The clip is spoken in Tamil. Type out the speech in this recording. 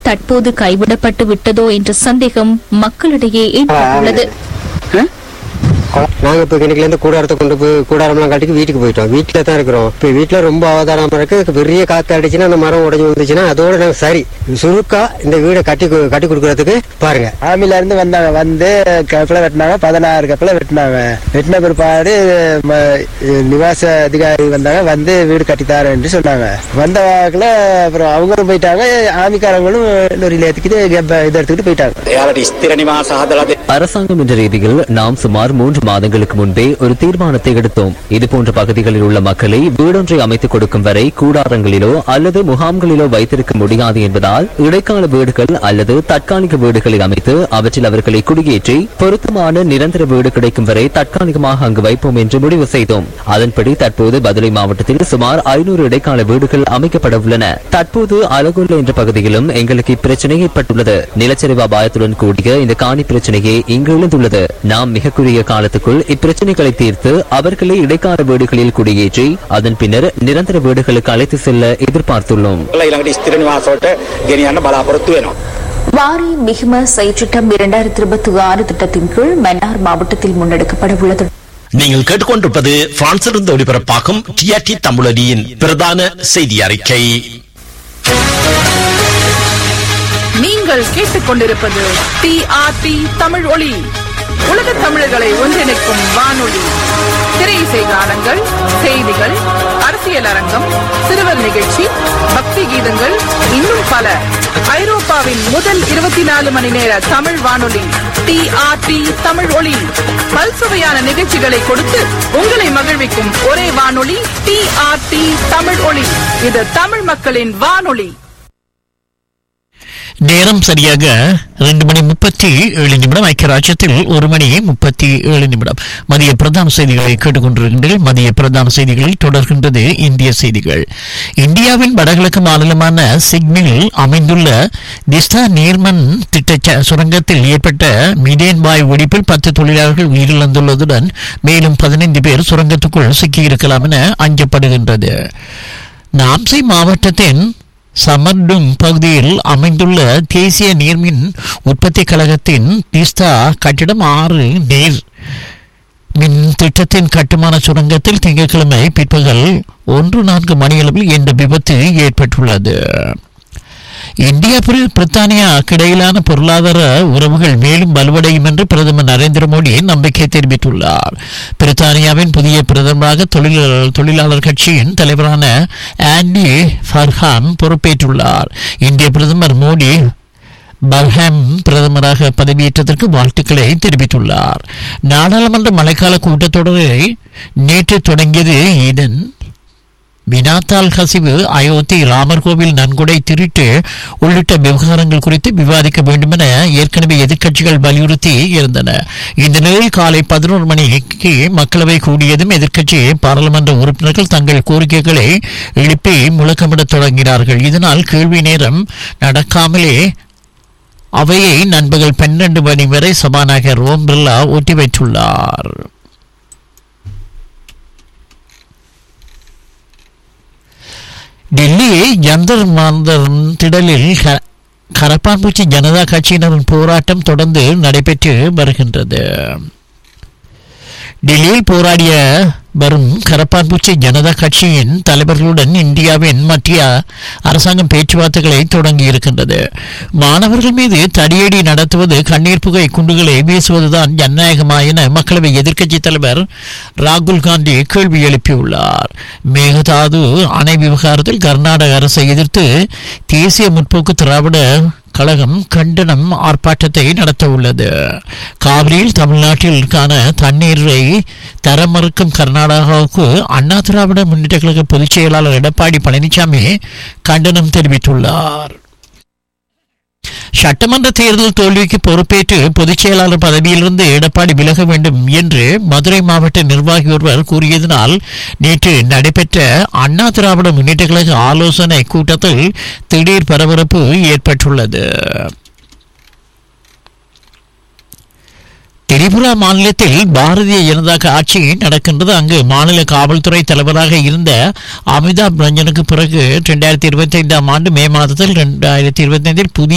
தற்போது கைவிடப்பட்டு விட்டதோ என்ற சந்தேகம் மக்களிடையே ஏற்பட்டுள்ளது. நாங்க இப்ப கிணக்குல இருந்து கூடாரத்தை கொண்டு போய் கூடாரம்லாம் காட்டிக்கு வீட்டுக்கு போயிட்டோம். வீட்டுல தான் இருக்கிறோம். இப்ப வீட்டுல ரொம்ப அவதாரமா இருக்கு. பெரிய காத்து அடிச்சுன்னா அந்த மரம் உடைஞ்சு வந்துச்சுன்னா அதோட நாங்க சரி சுருக்கா இந்த வீடை கட்டி கொடுக்கறதுக்கு பாருங்க. ஆமில இருந்து வந்தாங்க. வந்து கப்பலை வெட்டினாங்க. 16 கப்பலை வெட்டினாங்க. வெட்டின பிற்பாடு நிவாச அதிகாரி வந்தாங்க. வந்து வீடு கட்டித்தாரு என்று சொன்னாங்க. வந்த வாக்குல அப்புறம் அவங்களும் போயிட்டாங்க. ஆமிக்காரங்களும் லொரியில ஏத்திக்கிட்டு இதை எடுத்துக்கிட்டு போயிட்டாங்க. அரசாங்கம் என்ற ரீதியில் நாம் சுமார் 3 மாதங்களுக்கு முன்பே ஒரு தீர்மானத்தை எடுத்தோம். இதுபோன்ற பகுதிகளில் உள்ள மக்களை வீடொன்றை அமைத்துக் கொடுக்கும் வரை கூடாரங்களிலோ அல்லது முகாம்களிலோ வைத்திருக்க முடியாது என்பதால் இடைக்கால வீடுகள் அல்லது தற்காலிக வீடுகளை அமைத்து அவற்றில் அவர்களை குடியேற்றி பொருத்தமான நிரந்தர வீடு கிடைக்கும் வரை தற்காலிகமாக அங்கு வைப்போம் என்று முடிவு செய்தோம். அதன்படி தற்போது பதுளை மாவட்டத்தில் சுமார் 500 இடைக்கால வீடுகள் அமைக்கப்பட உள்ளன. தற்போது அலகுல்ல என்ற பகுதியிலும் எங்களுக்கு இப்பிரச்சனை ஏற்பட்டுள்ளது. நிலச்சரிவு அபாயத்துடன் கூடிய இந்த காணி பிரச்சனையே இங்கு எழுந்துள்ளது. நாம் மிக குறுகிய காலத்துக்குள் இப்பிரச்சனைகளை தீர்த்து அவர்களை இடைக்கால வீடுகளில் குடியேற்றி அதன் பின்னர் நிரந்தர வீடுகளுக்கு அழைத்து செல்ல எதிர்பார்த்துள்ளோம். வாரி மிகும செயற்றிட்டம் 2026 திட்டத்தின் கீழ் மன்னார் மாவட்டத்தில் முன்னெடுக்கப்பட உள்ளது. நீங்கள் கேட்டுக்கொண்டிருப்பது பிரான்சிலிருந்து ஒளிபரப்பாகும் டிஆர்டி தமிழொலியின் பிரதான செய்தி அறிக்கை. நீங்கள் கேட்டுக்கொண்டிருப்பது டிஆர்டி தமிழ் ஒலி, உலக தமிழர்களை ஒன்றிணைக்கும் வானொலி. திரையிசை கானங்கள், செய்திகள், அரசியல் அரங்கம், சிறுவர் நிகழ்ச்சி, பக்தி கீதங்கள், இன்னும் பல. ஐரோப்பாவின் முதல் 24 மணி நேர தமிழ் வானொலி டிஆர்டி தமிழ் ஒலி. பல்சுவையான நிகழ்ச்சிகளை கொடுத்து உங்களை மகிழ்விக்கும் ஒரே வானொலி டிஆர்டி தமிழ் ஒலி. இது தமிழ் மக்களின் வானொலி. நேரம் சரியாக 2:37 ஐக்கிய ராஜ்யத்தில் 1:37. மதிய பிரதான செய்திகளை கேட்டுக்கொண்டிருக்கின்றீர்கள். மதிய பிரதான செய்திகளில் தொடர்கின்றது இந்திய செய்திகள். இந்தியாவின் வடகிழக்கு மாநிலமான சிக்மில் அமைந்துள்ள திஸ்தா நீர்மண் திட்ட சுரங்கத்தில் ஏற்பட்ட மீதேன் வாயு வெடிப்பில் 10 தொழிலாளர்கள் உயிரிழந்துள்ளதுடன் மேலும் 15 பேர் சுரங்கத்துக்குள் சிக்கியிருக்கலாம் என அஞ்சப்படுகின்றது. நாம்சி மாவட்டத்தின் சமர்டுங் பகுதியில் அமைந்துள்ள தேசிய நீர்மின் உற்பத்தி கழகத்தின் திஸ்தா கட்டிடம் 6 நீர் மின் திட்டத்தின் கட்டுமான சுரங்கத்தில் திங்கட்கிழமை பிற்பகல் 1:04 மணியளவில் இந்த விபத்து ஏற்பட்டுள்ளது. இந்தியா பிரித்தானியா இடையிலான பொருளாதார உறவுகள் மேலும் வலுவடையும் என்று பிரதமர் நரேந்திர மோடி நம்பிக்கை தெரிவித்துள்ளார். பிரித்தானியாவின் புதிய பிரதமராக தொழிலாளர் கட்சியின் தலைவரான ஆண்டி ஃபர்ஹான் பொறுப்பேற்றுள்ளார். இந்திய பிரதமர் மோடி பர்ஹாம் பிரதமராக பதவியேற்றதற்கு வாழ்த்துக்களை தெரிவித்துள்ளார். நாடாளுமன்ற மழைக்கால கூட்டத்தொடரை நேற்று தொடங்கியது. இதன் வினாத்தாள் கசிவு, அயோத்தி ராமர் கோவில் நன்கொடை திருட்டு உள்ளிட்ட விவகாரங்கள் குறித்து விவாதிக்க வேண்டும் என ஏற்கனவே எதிர்க்கட்சிகள் வலியுறுத்தி இருந்தன. இந்த நிலையில் காலை 11 மணிக்கு மக்களவை கூடியதும் எதிர்க்கட்சி பாராளுமன்ற உறுப்பினர்கள் தங்கள் கோரிக்கைகளை எழுப்பி முழக்கமிடத் தொடங்கினார்கள். இதனால் கேள்வி நேரம் நடக்காமலே அவையை நண்பகல் 12 மணி வரை சபாநாயகர் ஓம் பிர்லா ஒத்திவைத்துள்ளார். டெல்லி ஜந்தர் மந்தர் திடலில் கரப்பான்பூச்சி ஜனதா கட்சியினரின் போராட்டம் தொடர்ந்து நடைபெற்று வருகின்றது. டெல்லியில் போராடிய வரும் கரப்பான்பூச்சி ஜனதா கட்சியின் தலைவர்களுடன் இந்தியாவின் மத்திய அரசாங்கம் பேச்சுவார்த்தைகளை தொடங்கி இருக்கின்றது. மாணவர்கள் மீது தடியடி நடத்துவது, கண்ணீர் புகை குண்டுகளை வீசுவதுதான் ஜனநாயகமா என மக்களவை எதிர்க்கட்சி தலைவர் ராகுல் காந்தி கேள்வி எழுப்பியுள்ளார். மேகதாது அணை விவகாரத்தில் கர்நாடக அரசை எதிர்த்து தேசிய முற்போக்கு திராவிட கழகம் கண்டனம் ஆர்ப்பாட்டத்தை நடத்த உள்ளது. காவிரியில் தமிழ்நாட்டிற்கான தண்ணீரை தர மறுக்கும் கர்நாடகாவுக்கு அண்ணா திராவிட முன்னேற்ற கழக பொதுச் செயலாளர் எடப்பாடி பழனிசாமி கண்டனம் தெரிவித்துள்ளார். சட்டமன்ற தேர்தல் தோல்விக்கு பொறுப்பேற்று பொதுச் செயலாளர் பதவியிலிருந்து எடப்பாடி விலக வேண்டும் என்று மதுரை மாவட்ட நிர்வாகி ஒருவர் கூறியதனால் நேற்று நடைபெற்ற அண்ணா திராவிட முன்னேற்ற கழக ஆலோசனை கூட்டத்தில் திடீர் பரபரப்பு ஏற்பட்டுள்ளது. திரிபுரா மாநிலத்தில் பாரதிய ஜனதா ஆட்சி நடக்கின்றது. அங்கு மாநில காவல்துறை தலைவராக இருந்த அமிதாப் ரஞ்சனுக்கு பிறகு 2025 மே மாதத்தில் 2025 புதிய